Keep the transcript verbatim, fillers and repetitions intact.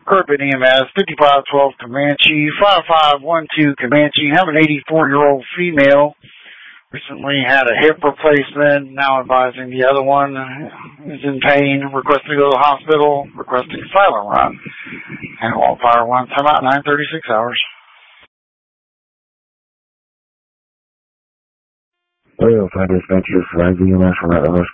Urban E M S, fifty-five twelve Comanche, five five one two Comanche. Have an eighty-four-year-old female. Recently had a hip replacement. Now advising the other one is in pain. Requesting to go to the hospital. Requesting a silent run. And wildfire one. Time out nine thirty-six hours. Oil Fighter Dispatcher for I V M S from